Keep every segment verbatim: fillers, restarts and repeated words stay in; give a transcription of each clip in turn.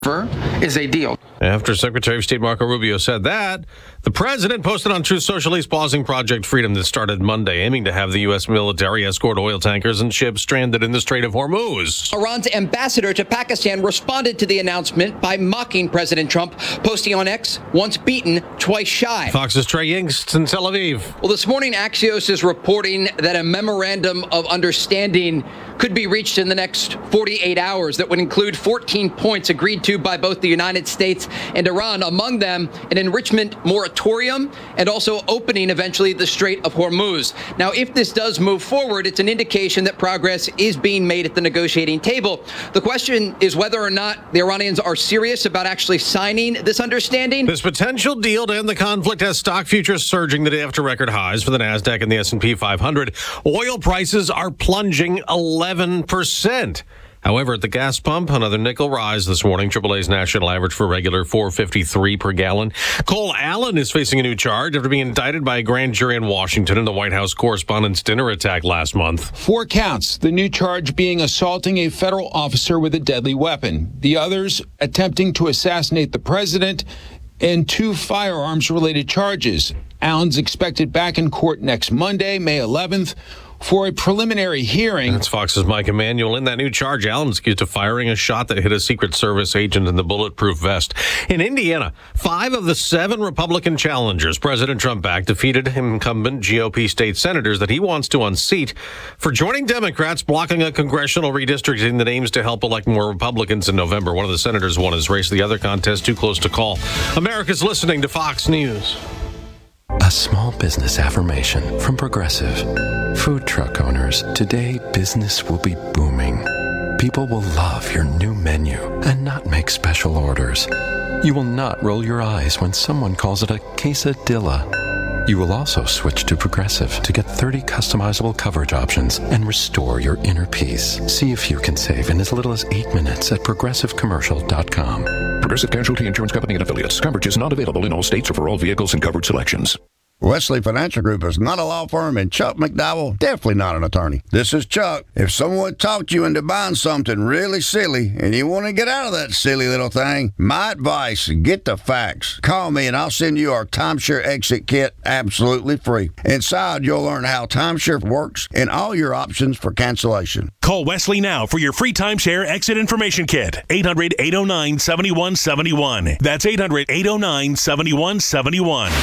is a deal. After Secretary of State Marco Rubio said that, the president posted on Truth Social he's pausing Project Freedom that started Monday, aiming to have the U S military escort oil tankers and ships stranded in the Strait of Hormuz. Iran's ambassador to Pakistan responded to the announcement by mocking President Trump, posting on X, once beaten, twice shy. Fox's Trey Yingst in Tel Aviv. Well, this morning, Axios is reporting that a memorandum of understanding could be reached in the next forty-eight hours that would include fourteen points agreed to by both the United States and Iran, among them an enrichment moratorium and also opening eventually the Strait of Hormuz. Now, if this does move forward, it's an indication that progress is being made at the negotiating table. The question is whether or not the Iranians are serious about actually signing this understanding. This potential deal to end the conflict has stock futures surging the day after record highs for the NASDAQ and the S and P five hundred. Oil prices are plunging eleven percent. However, at the gas pump, another nickel rise this morning. triple A's national average for regular four fifty-three per gallon. Cole Allen is facing a new charge after being indicted by a grand jury in Washington in the White House Correspondents' Dinner attack last month. Four counts, the new charge being assaulting a federal officer with a deadly weapon. The others attempting to assassinate the president, and two firearms-related charges. Allen's expected back in court next Monday, May eleventh, for a preliminary hearing. That's Fox's Mike Emanuel. In that new charge, Allen's accused of firing a shot that hit a Secret Service agent in the bulletproof vest. In Indiana, five of the seven Republican challengers President Trump backed defeated incumbent G O P state senators that he wants to unseat for joining Democrats blocking a congressional redistricting that aims to help elect more Republicans in November. One of the senators won his race. The other contest too close to call. America's listening to Fox News. A small business affirmation from Progressive. Food truck owners, today business will be booming. People will love your new menu and not make special orders. You will not roll your eyes when someone calls it a quesadilla. You will also switch to Progressive to get thirty customizable coverage options and restore your inner peace. See if you can save in as little as eight minutes at progressive commercial dot com. Progressive Casualty Insurance Company and Affiliates. Coverage is not available in all states or for all vehicles and coverage selections. Wesley Financial Group is not a law firm, and Chuck McDowell, definitely not an attorney. This is Chuck. If someone talked you into buying something really silly and you want to get out of that silly little thing, my advice, get the facts. Call me and I'll send you our timeshare exit kit absolutely free. Inside, you'll learn how timeshare works and all your options for cancellation. Call Wesley now for your free timeshare exit information kit. eight hundred, eight oh nine, seven one seven one. That's eight hundred, eight oh nine, seven one seven one.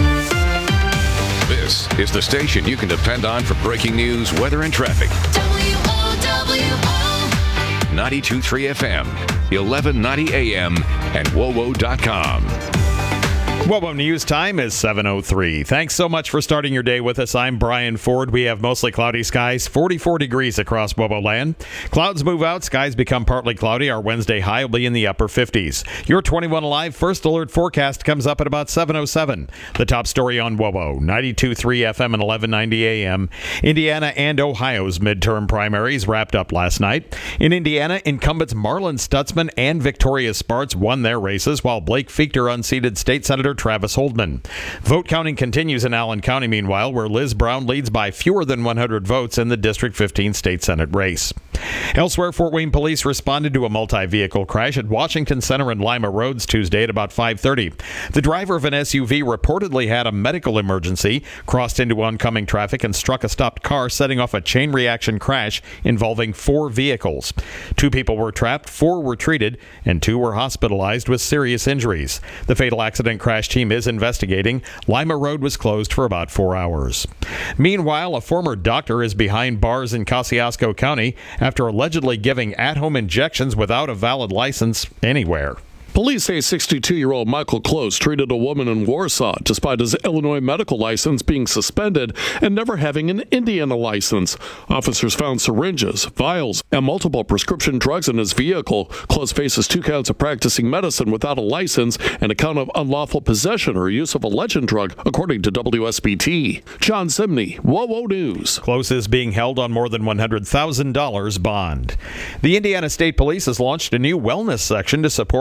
This is the station you can depend on for breaking news, weather, and traffic. W O W O ninety-two point three F M, eleven ninety A M, and W O W O dot com. WOWO News time is seven oh three. Thanks so much for starting your day with us. I'm Brian Ford. We have mostly cloudy skies, forty-four degrees across WOWO land. Clouds move out, skies become partly cloudy. Our Wednesday high will be in the upper fifties. Your twenty-one Alive First Alert forecast comes up at about seven oh seven. The top story on WOWO, ninety-two point three F M and eleven ninety A M. Indiana and Ohio's midterm primaries wrapped up last night. In Indiana, incumbents Marlon Stutzman and Victoria Spartz won their races, while Blake Fichter unseated State Senator Travis Holdman. Vote counting continues in Allen County, meanwhile, where Liz Brown leads by fewer than one hundred votes in the District fifteen State Senate race. Elsewhere, Fort Wayne police responded to a multi-vehicle crash at Washington Center and Lima Roads Tuesday at about five thirty. The driver of an S U V reportedly had a medical emergency, crossed into oncoming traffic, and struck a stopped car, setting off a chain reaction crash involving four vehicles. Two people were trapped, four were treated, and two were hospitalized with serious injuries. The fatal accident crash team is investigating. Lima Road was closed for about four hours. Meanwhile, a former doctor is behind bars in Kosciuszko County after allegedly giving at-home injections without a valid license anywhere. Police say sixty-two-year-old Michael Close treated a woman in Warsaw despite his Illinois medical license being suspended and never having an Indiana license. Officers found syringes, vials, and multiple prescription drugs in his vehicle. Close faces two counts of practicing medicine without a license and a count of unlawful possession or use of a legend drug, according to W S B T. John Simney, WOWO News. Close is being held on more than one hundred thousand dollars bond. The Indiana State Police has launched a new wellness section to support officers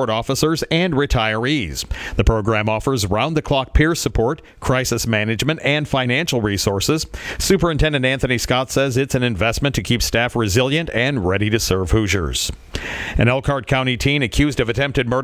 officers and retirees. The program offers round-the-clock peer support, crisis management, and financial resources. Superintendent Anthony Scott says it's an investment to keep staff resilient and ready to serve Hoosiers. An Elkhart County teen accused of attempted murder